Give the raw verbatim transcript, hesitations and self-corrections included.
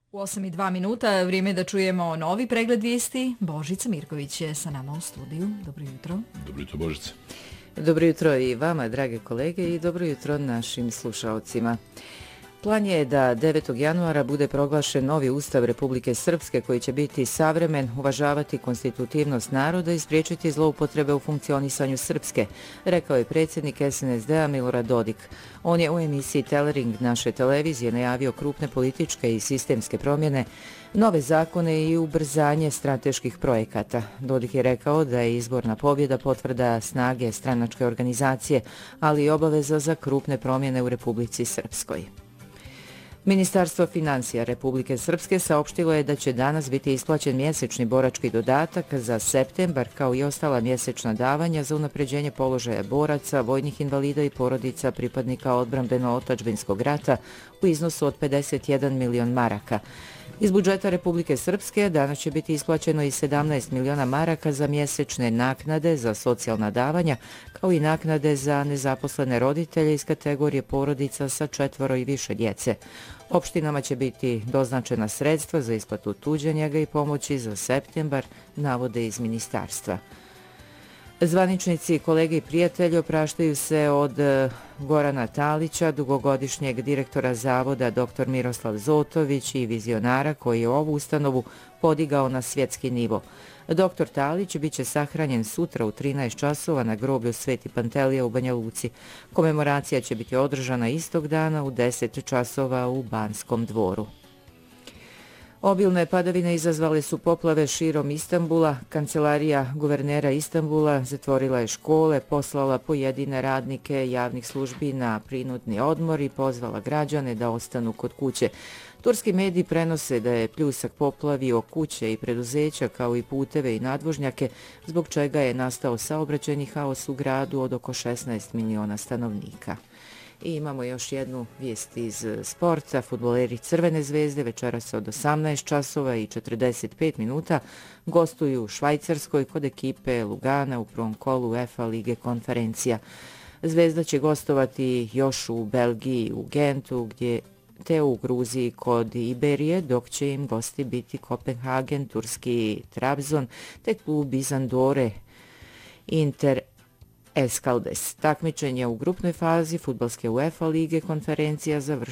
U osam i dva minuta vrijeme da čujemo novi pregled vijesti. Božica Mirković je sa nama u studiju. Dobro jutro. Dobro jutro, Božica. Dobro jutro i vama, drage kolege, i dobro jutro našim slušaocima. Plan je da devetog januara bude proglašen novi Ustav Republike Srpske koji će biti savremen, uvažavati konstitutivnost naroda i spriječiti zloupotrebe u funkcionisanju Srpske, rekao je predsjednik es en es de a Milorad Dodik. On je u emisiji Telering naše televizije najavio krupne političke i sistemske promjene, nove zakone i ubrzanje strateških projekata. Dodik je rekao da je izborna pobjeda potvrda snage stranačke organizacije, ali i obaveza za krupne promjene u Republici Srpskoj. Ministarstvo financija Republike Srpske saopštilo je da će danas biti isplaćen mjesečni borački dodatak za septembar kao i ostala mjesečna davanja za unapređenje položaja boraca, vojnih invalida i porodica pripadnika odbrambeno-otačbinskog rata u iznosu od pedeset jedan milion maraka. Iz budžeta Republike Srpske danas će biti isplaćeno i sedamnaest miliona maraka za mjesečne naknade za socijalna davanja, kao i naknade za nezaposlene roditelje iz kategorije porodica sa četvoro i više djece. Opštinama će biti doznačena sredstva za isplatu tuđe njega i pomoći za septembar, navode iz ministarstva. Zvaničnici, kolege i prijatelji opraštaju se od Gorana Talića, dugogodišnjeg direktora zavoda dr Miroslav Zotović i vizionara koji je ovu ustanovu podigao na svjetski nivo. doktor Talić biće sahranjen sutra u trinaest časova na groblju Sveti Pantelija u Banja Luci. Komemoracija će biti održana istog dana u deset časova u Banskom dvoru. Obilne padavine izazvale su poplave širom Istanbula. Kancelarija guvernera Istanbula zatvorila je škole, poslala pojedine radnike javnih službi na prinudni odmor i pozvala građane da ostanu kod kuće. Turski mediji prenose da je pljusak poplavio kuće i preduzeća kao i puteve i nadvožnjake, zbog čega je nastao saobraćajni haos u gradu od oko šesnaest miliona stanovnika. I imamo još jednu vijest iz sporta. Fudbaleri Crvene zvezde večeras od osamnaest časova i četrdeset pet minuta gostuju u Švajcarskoj kod ekipe Lugana u prvom kolu UEFA lige konferencija. Zvezda će gostovati još u Belgiji u Gentu, gdje te u Gruziji kod Iberije, dok će im gosti biti Kopenhagen, turski Trabzon, te klub iz Andore Inter Escaldes. Takmičenje u grupnoj fazi fudbalske UEFA lige konferencija završava